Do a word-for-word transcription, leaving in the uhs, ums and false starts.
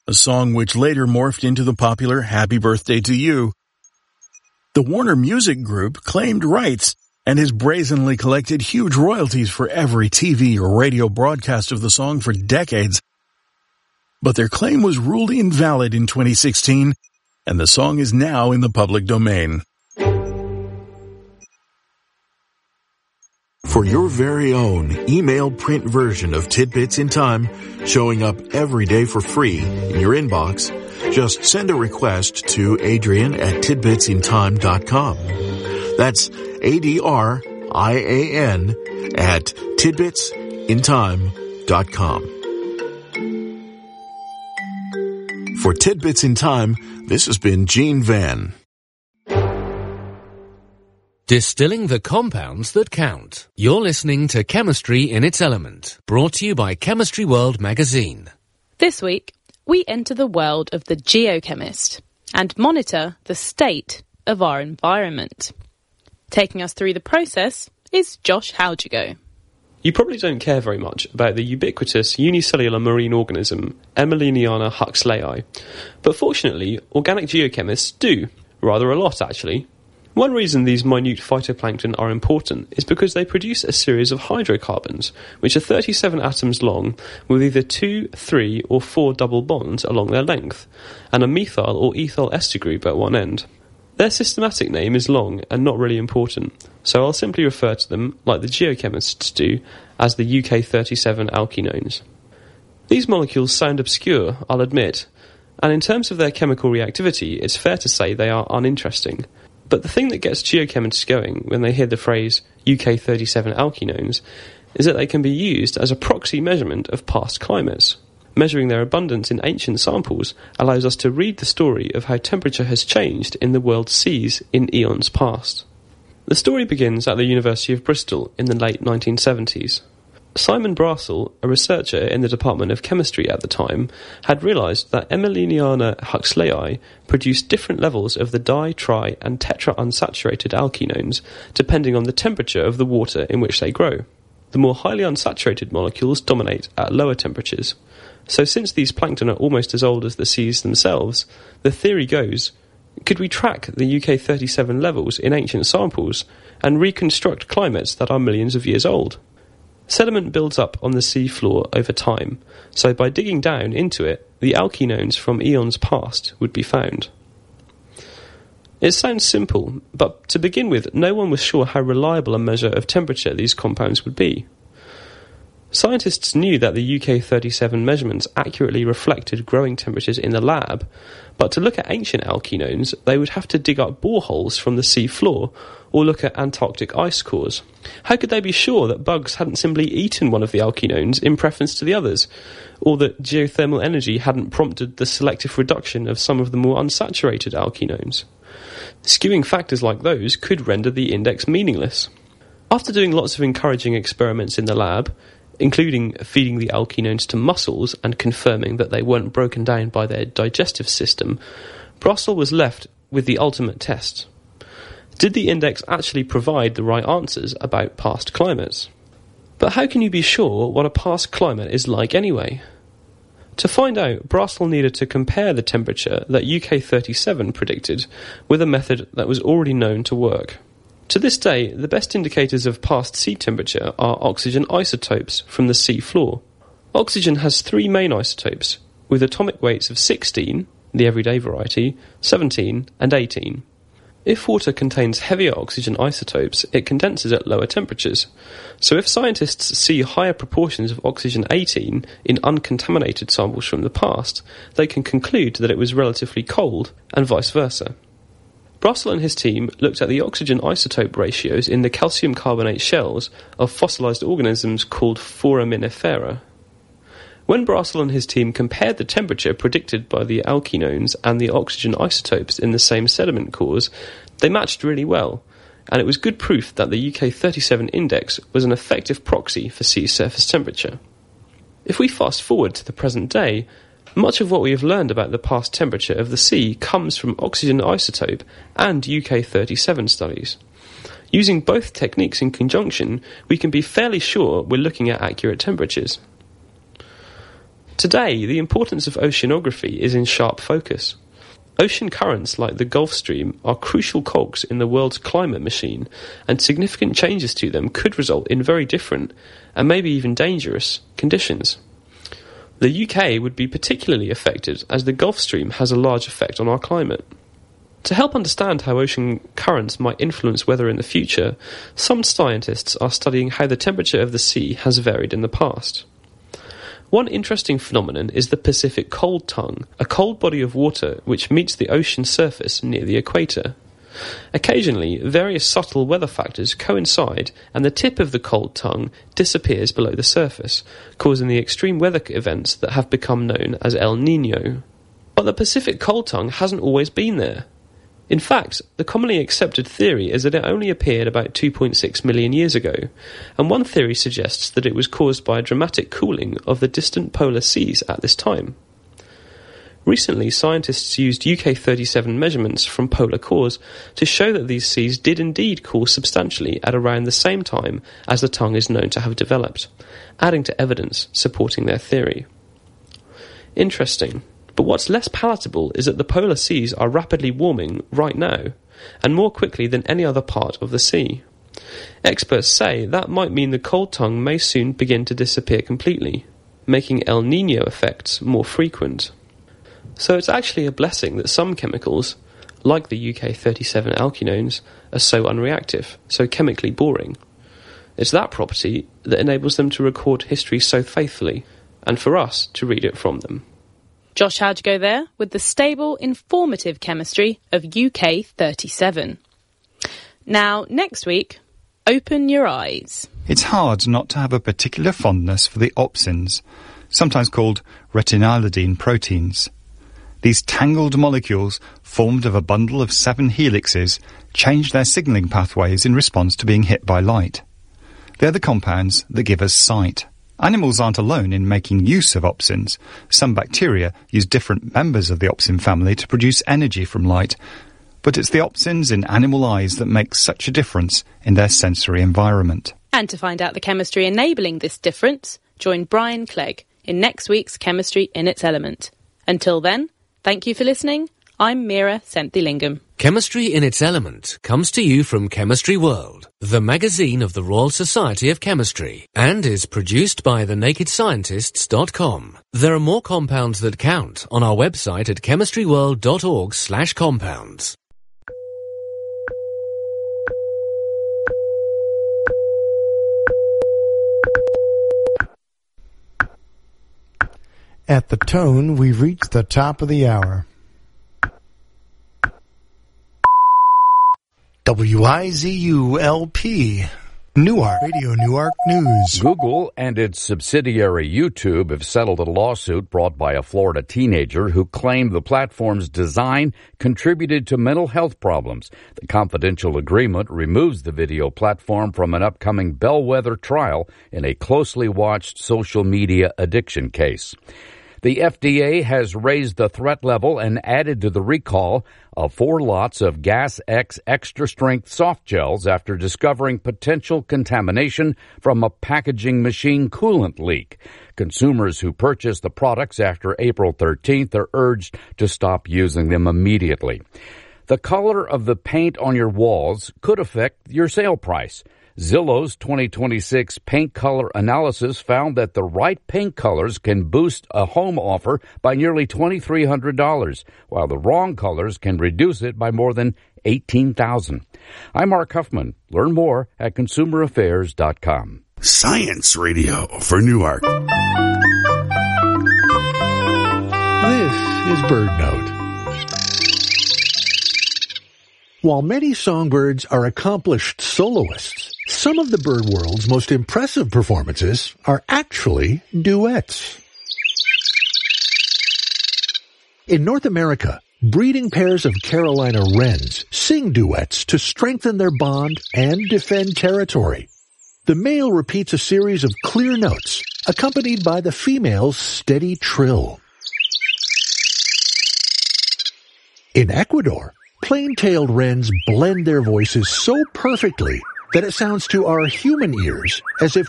a song which later morphed into the popular Happy Birthday to You. The Warner Music Group claimed rights and has brazenly collected huge royalties for every T V or radio broadcast of the song for decades. But their claim was ruled invalid in twenty sixteen, and the song is now in the public domain. For your very own email print version of Tidbits in Time, showing up every day for free in your inbox, just send a request to Adrian at tidbits in time dot com. That's A D R I A N at tidbits in time dot com. For Tidbits in Time, this has been Gene Van. Distilling the compounds that count. You're listening to Chemistry in its Element, brought to you by Chemistry World magazine. This week, we enter the world of the geochemist and monitor the state of our environment. Taking us through the process is Josh Howgigo. You probably don't care very much about the ubiquitous unicellular marine organism Emeliniana huxleyi, but fortunately, organic geochemists do, rather a lot actually. One reason these minute phytoplankton are important is because they produce a series of hydrocarbons, which are thirty-seven atoms long, with either two, three, or four double bonds along their length, and a methyl or ethyl ester group at one end. Their systematic name is long and not really important, so I'll simply refer to them, like the geochemists do, as the U K thirty-seven alkenones. These molecules sound obscure, I'll admit, and in terms of their chemical reactivity, it's fair to say they are uninteresting. But the thing that gets geochemists going when they hear the phrase U K thirty-seven alkenones is that they can be used as a proxy measurement of past climates. Measuring their abundance in ancient samples allows us to read the story of how temperature has changed in the world's seas in eons past. The story begins at the University of Bristol in the late nineteen seventies. Simon Brassel, a researcher in the Department of Chemistry at the time, had realised that Emeliniana huxleyi produced different levels of the di-, tri- and tetra-unsaturated alkenones depending on the temperature of the water in which they grow. The more highly unsaturated molecules dominate at lower temperatures. So since these plankton are almost as old as the seas themselves, the theory goes, could we track the U K thirty-seven levels in ancient samples and reconstruct climates that are millions of years old? Sediment builds up on the sea floor over time, so by digging down into it, the alkenones from eons past would be found. It sounds simple, but to begin with, no one was sure how reliable a measure of temperature these compounds would be. Scientists knew that the U K thirty-seven measurements accurately reflected growing temperatures in the lab, but to look at ancient alkenones, they would have to dig up boreholes from the sea floor or look at Antarctic ice cores. How could they be sure that bugs hadn't simply eaten one of the alkenones in preference to the others, or that geothermal energy hadn't prompted the selective reduction of some of the more unsaturated alkenones? Skewing factors like those could render the index meaningless. After doing lots of encouraging experiments in the lab, including feeding the alkenones to mussels and confirming that they weren't broken down by their digestive system, Brassel was left with the ultimate test. Did the index actually provide the right answers about past climates? But how can you be sure what a past climate is like anyway? To find out, Brassel needed to compare the temperature that U K thirty-seven predicted with a method that was already known to work. To this day, the best indicators of past sea temperature are oxygen isotopes from the sea floor. Oxygen has three main isotopes, with atomic weights of sixteen, the everyday variety, seventeen, and eighteen. If water contains heavier oxygen isotopes, it condenses at lower temperatures. So if scientists see higher proportions of oxygen eighteen in uncontaminated samples from the past, they can conclude that it was relatively cold, and vice versa. Brassel and his team looked at the oxygen isotope ratios in the calcium carbonate shells of fossilised organisms called Foraminifera. When Brassel and his team compared the temperature predicted by the alkenones and the oxygen isotopes in the same sediment cores, they matched really well, and it was good proof that the U K thirty-seven index was an effective proxy for sea surface temperature. If we fast forward to the present day, much of what we have learned about the past temperature of the sea comes from oxygen isotope and U K thirty-seven studies. Using both techniques in conjunction, we can be fairly sure we're looking at accurate temperatures. Today, the importance of oceanography is in sharp focus. Ocean currents like the Gulf Stream are crucial cogs in the world's climate machine, and significant changes to them could result in very different, and maybe even dangerous, conditions. The U K would be particularly affected as the Gulf Stream has a large effect on our climate. To help understand how ocean currents might influence weather in the future, some scientists are studying how the temperature of the sea has varied in the past. One interesting phenomenon is the Pacific cold tongue, a cold body of water which meets the ocean surface near the equator. Occasionally, various subtle weather factors coincide and the tip of the cold tongue disappears below the surface, causing the extreme weather events that have become known as El Niño. But the Pacific cold tongue hasn't always been there. In fact, the commonly accepted theory is that it only appeared about two point six million years ago, and one theory suggests that it was caused by a dramatic cooling of the distant polar seas at this time. Recently, scientists used U K thirty-seven measurements from polar cores to show that these seas did indeed cool substantially at around the same time as the tongue is known to have developed, adding to evidence supporting their theory. Interesting. But what's less palatable is that the polar seas are rapidly warming right now, and more quickly than any other part of the sea. Experts say that might mean the cold tongue may soon begin to disappear completely, making El Niño effects more frequent. So it's actually a blessing that some chemicals, like the U K thirty-seven alkenones, are so unreactive, so chemically boring. It's that property that enables them to record history so faithfully, and for us to read it from them. Josh Hadgo there with the stable, informative chemistry of U K thirty-seven. Now, next week, open your eyes. It's hard not to have a particular fondness for the opsins, sometimes called retinylidene proteins. These tangled molecules, formed of a bundle of seven helixes, change their signalling pathways in response to being hit by light. They're the compounds that give us sight. Animals aren't alone in making use of opsins. Some bacteria use different members of the opsin family to produce energy from light, but it's the opsins in animal eyes that make such a difference in their sensory environment. And to find out the chemistry enabling this difference, join Brian Clegg in next week's Chemistry in its Element. Until then, thank you for listening. I'm Mira Senthilingam. Chemistry in its Element comes to you from Chemistry World, the magazine of the Royal Society of Chemistry, and is produced by the naked scientists dot com. There are more compounds that count on our website at chemistryworld dot org slash compounds. At the tone, we've reached the top of the hour. W I Z U L P, Newark, Radio Newark News. Google and its subsidiary YouTube have settled a lawsuit brought by a Florida teenager who claimed the platform's design contributed to mental health problems. The confidential agreement removes the video platform from an upcoming bellwether trial in a closely watched social media addiction case. The F D A has raised the threat level and added to the recall of four lots of Gas X Extra Strength soft gels after discovering potential contamination from a packaging machine coolant leak. Consumers who purchase the products after April thirteenth are urged to stop using them immediately. The color of the paint on your walls could affect your sale price. Zillow's twenty twenty-six paint color analysis found that the right paint colors can boost a home offer by nearly two thousand three hundred dollars, while the wrong colors can reduce it by more than eighteen thousand dollars. I'm Mark Huffman. Learn more at consumer affairs dot com. Science Radio for Newark. This is Bird Note. While many songbirds are accomplished soloists, some of the bird world's most impressive performances are actually duets. In North America, breeding pairs of Carolina wrens sing duets to strengthen their bond and defend territory. The male repeats a series of clear notes, accompanied by the female's steady trill. In Ecuador, plain-tailed wrens blend their voices so perfectly that it sounds to our human ears as if